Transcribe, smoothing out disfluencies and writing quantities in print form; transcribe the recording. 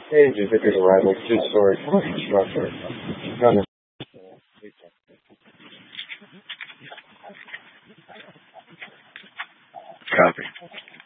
Hey, Jupiter's arrival, two-story commercial structure. Found Copy.